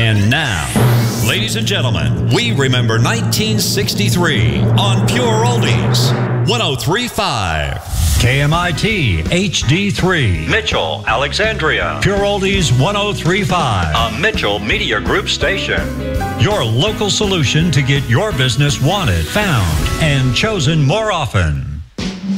And now, ladies and gentlemen, we remember 1963 on Pure Oldies 103.5. KMIT HD3. Mitchell, Alexandria. Pure Oldies 103.5. A Mitchell Media Group station. Your local solution to get your business wanted, found, and chosen more often.